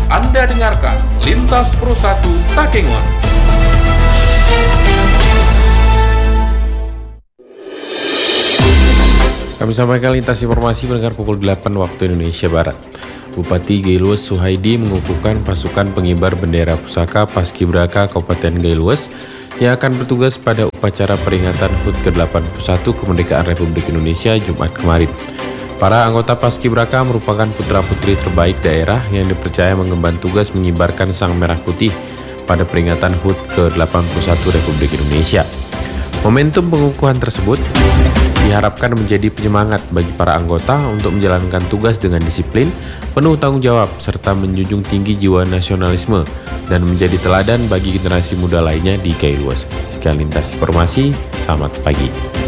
Anda dengarkan Lintas Pro 1 Takengon. Kami sampaikan lintas informasi mendengar pukul 8 waktu Indonesia Barat. Bupati Gailues Suhaidi mengukuhkan pasukan pengibar bendera pusaka Paskibraka Kabupaten Gailues yang akan bertugas pada upacara peringatan HUT ke-81 Kemerdekaan Republik Indonesia Jumat kemarin. Para anggota Paskibraka merupakan putra-putri terbaik daerah yang dipercaya mengemban tugas mengibarkan sang merah putih pada peringatan HUT ke-81 Republik Indonesia. Momentum pengukuhan tersebut diharapkan menjadi penyemangat bagi para anggota untuk menjalankan tugas dengan disiplin, penuh tanggung jawab, serta menjunjung tinggi jiwa nasionalisme dan menjadi teladan bagi generasi muda lainnya di Gailues. Sekian lintas informasi, selamat pagi.